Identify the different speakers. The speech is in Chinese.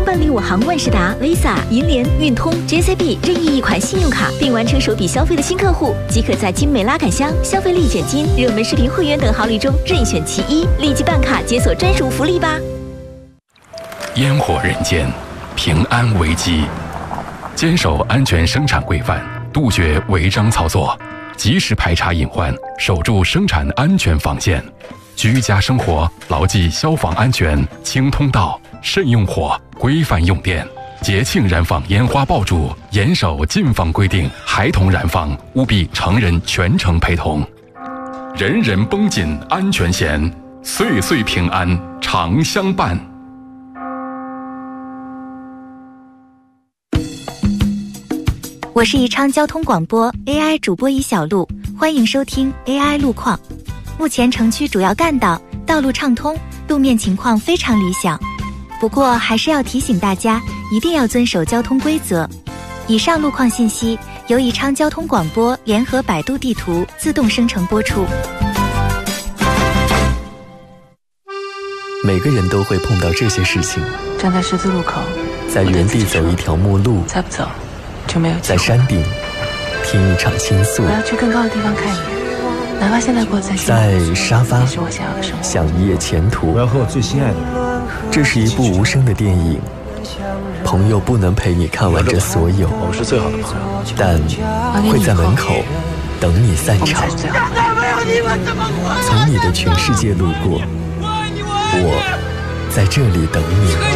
Speaker 1: 办理我行万事达、Visa、银联、运通、JCB 任意一款信用卡，并完成首笔消费的新客户，即可在精美拉杆箱、消费力减金、热门视频会员等好礼中任选其一，立即办卡解锁专属福利吧！
Speaker 2: 烟火人间，平安危机，坚守安全生产规范，杜绝违章操作，及时排查隐患，守住生产安全防线。居家生活牢记消防安全，清通道，慎用火，规范用电。节庆燃放烟花爆竹，严守禁放规定，孩童燃放务必成人全程陪同。人人绷紧安全弦，岁岁平安常相伴。
Speaker 3: 我是宜昌交通广播 AI 主播尹小璐，欢迎收听 AI 路况。目前城区主要干道道路畅通，路面情况非常理想。不过还是要提醒大家，一定要遵守交通规则。以上路况信息由宜昌交通广播联合百度地图自动生成播出。
Speaker 4: 每个人都会碰到这些事情：
Speaker 5: 站在十字路口，
Speaker 4: 在原地走一条陌路，
Speaker 5: 再不走就没有机会。
Speaker 4: 在山顶听一场倾诉，
Speaker 5: 我要去更高的地方看一眼，哪怕现在过得再辛苦，
Speaker 4: 在沙发
Speaker 5: 是我想要的生活。
Speaker 4: 想一夜前途，
Speaker 6: 我要和我最心爱的人。
Speaker 4: 这是一部无声的电影，朋友不能陪你看完这所有，
Speaker 6: 我们是最好的朋友，
Speaker 4: 但会在门口等你散场。从你的全世界路过，我在这里等你。